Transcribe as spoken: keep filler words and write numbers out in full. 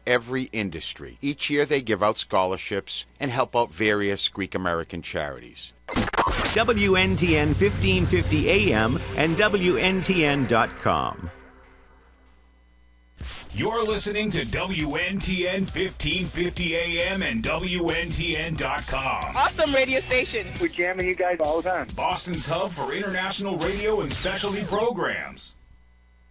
every industry. Each year they give out scholarships and help out various Greek American charities. W N T N fifteen fifty A M and W N T N dot com. You're listening to W N T N fifteen fifty A M and W N T N dot com. Awesome radio station. We're jamming you guys all the time. Boston's hub for international radio and specialty programs.